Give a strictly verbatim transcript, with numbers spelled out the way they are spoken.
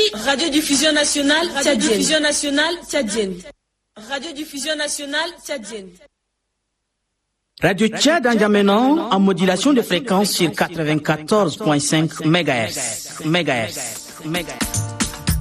Radiodiffusion nationale tchadienne. Radiodiffusion nationale tchadienne. Radiodiffusion nationale tchadienne. Radio Tchad N'Djamena en modulation de fréquence sur quatre-vingt-quatorze virgule cinq mégahertz. Mégahertz. Mégahertz.